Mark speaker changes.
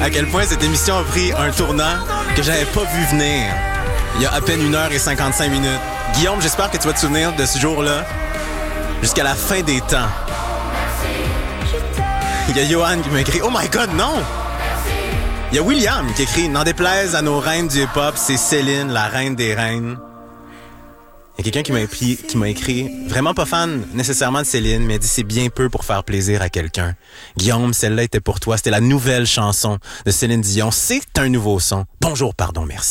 Speaker 1: à quel point cette émission a pris un tournant que j'avais pas vu venir il y a à peine 1h55. Guillaume, j'espère que tu vas te souvenir de ce jour-là jusqu'à la fin des temps. Il y a Johan qui m'a écrit « Oh my God, non! » Il y a William qui écrit « N'en déplaise à nos reines du hip-hop, c'est Céline, la reine des reines. » Il y a quelqu'un qui m'a écrit « Vraiment pas fan nécessairement de Céline, mais dit c'est bien peu pour faire plaisir à quelqu'un. Guillaume, celle-là était pour toi. C'était la nouvelle chanson de Céline Dion. C'est un nouveau son. Bonjour, pardon, merci. »